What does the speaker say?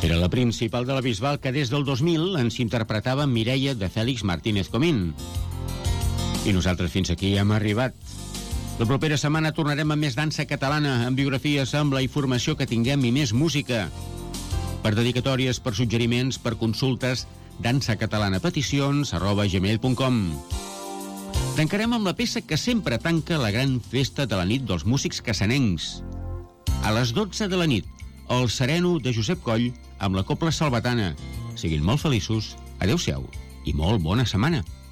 Era la principal de la Bisbal, que des del 2000 ens interpretava Mireia de Fèlix Martínez Comín. I nosaltres fins aquí hem arribat. La propera setmana tornarem amb més dansa catalana, amb biografies, amb la informació que tinguem i més música. Per dedicatòries, per suggeriments, per consultes, dansacatalana.peticions@gmail.com. Tancarem amb la peça que sempre tanca la gran festa de la nit dels músics cassanencs. A les 12 de la nit, El sereno de Josep Coll amb la Cobla Salvatana. Siguin molt feliços, adeu-siau i molt bona setmana.